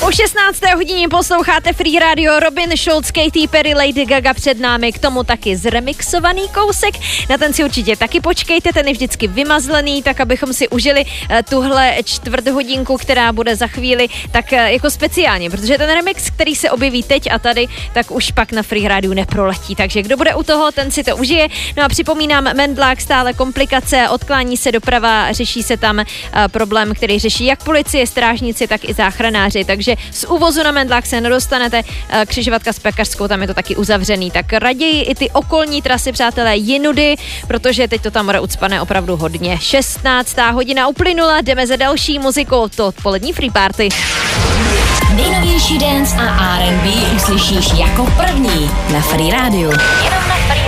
Po 16. hodině posloucháte Free Radio, Robin Schulz, Katy Perry, Lady Gaga před námi, k tomu taky zremixovaný kousek. Na ten si určitě taky počkejte, ten je vždycky vymazlený, tak abychom si užili tuhle čtvrthodinku, která bude za chvíli tak jako speciálně, protože ten remix, který se objeví teď a tady, tak už pak na Free Radio neproletí, takže kdo bude u toho, ten si to užije. No a připomínám, Mendlák stále komplikace, odklání se doprava, řeší se tam problém, který řeší jak policie, strážníci, tak i záchranáři, takže z úvozu na Mendlák se nedostanete, křižovatka s Pekařskou, tam je to taky uzavřený, tak raději i ty okolní trasy, přátelé, jinudy, protože teď to tam bude ucpané opravdu hodně. 16. hodina uplynula, jdeme za další muzikou, to odpolední Free Party. Nejnovější dance a R&B uslyšíš jako první na Free Radio. Jenom na